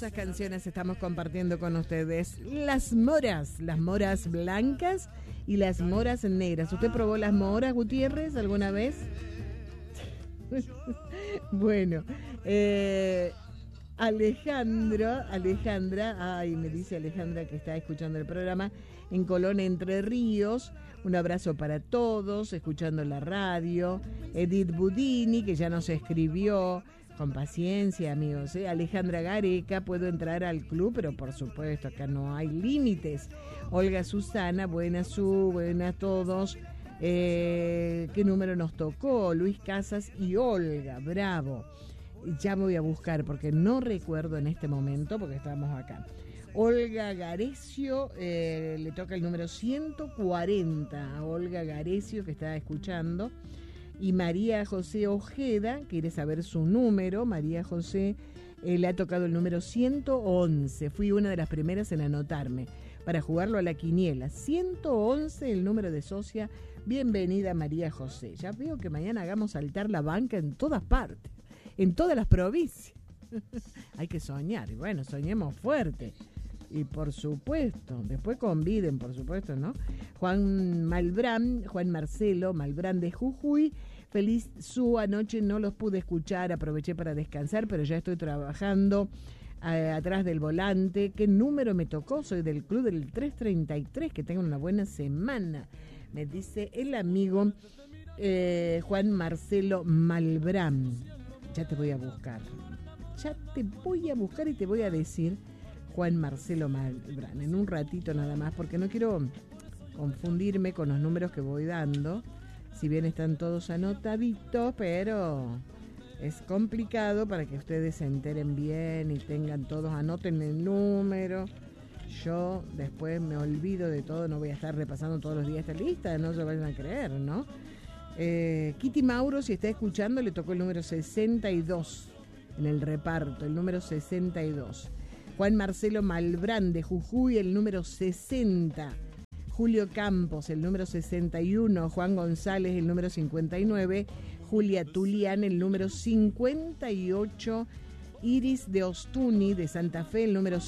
hermosas canciones estamos compartiendo con ustedes. Las moras blancas y las moras negras. ¿Usted probó las moras, Gutiérrez, alguna vez? Bueno, Alejandra, me dice Alejandra que está escuchando el programa en Colón, Entre Ríos. Un abrazo para todos, escuchando la radio. Edith Budini, que ya nos escribió. Con paciencia, amigos, ¿eh? Alejandra Gareca, puedo entrar al club, pero por supuesto, acá no hay límites. Olga Susana, buenas todos. ¿Qué número nos tocó? Luis Casas y Olga, bravo. Ya voy a buscar porque no recuerdo en este momento porque estamos acá. Olga Garecio, le toca el número 140 a Olga Garecio, que está escuchando. Y María José Ojeda quiere saber su número. María José le ha tocado el número 111. Fui una de las primeras en anotarme para jugarlo a la quiniela. 111 el número de socia. Bienvenida, María José. Ya veo que mañana hagamos saltar la banca en todas partes, en todas las provincias. Hay que soñar. Y bueno, soñemos fuerte. Y por supuesto, después conviden, por supuesto, ¿no? Juan Marcelo Malbrán de Jujuy. Feliz su anoche, no los pude escuchar, aproveché para descansar, pero ya estoy trabajando atrás del volante. ¿Qué número me tocó? Soy del club del 333, que tengan una buena semana, me dice el amigo Juan Marcelo Malbrán. Ya te voy a buscar y te voy a decir Juan Marcelo Malbrán en un ratito nada más, porque no quiero confundirme con los números que voy dando. Si bien están todos anotaditos, pero es complicado para que ustedes se enteren bien y tengan todos, anoten el número. Yo después me olvido de todo, no voy a estar repasando todos los días esta lista, no se vayan a creer, ¿no? Kitty Mauro, si está escuchando, le tocó el número 62 en el reparto, el número 62. Juan Marcelo Malbrán de Jujuy, el número 60. Julio Campos, el número 61, Juan González, el número 59, Julia Tulián, el número 58, Iris de Ostuni, de Santa Fe, el número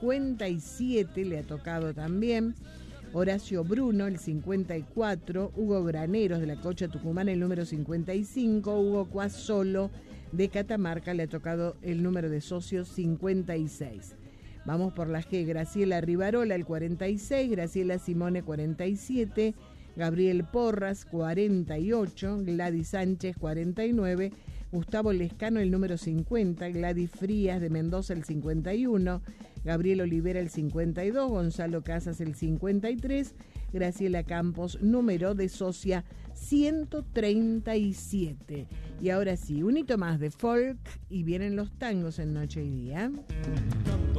57, le ha tocado también, Horacio Bruno, el 54, Hugo Graneros, de la Cocha Tucumán, el número 55, Hugo Cuasolo, de Catamarca, le ha tocado el número de socios 56. Vamos por la G. Graciela Rivarola, el 46, Graciela Simone, 47, Gabriel Porras, 48, Gladys Sánchez, 49, Gustavo Lescano, el número 50, Gladys Frías de Mendoza, el 51, Gabriel Olivera, el 52, Gonzalo Casas, el 53, Graciela Campos, número de socia 137. Y ahora sí, un hito más de folk y vienen los tangos en Noche y Día.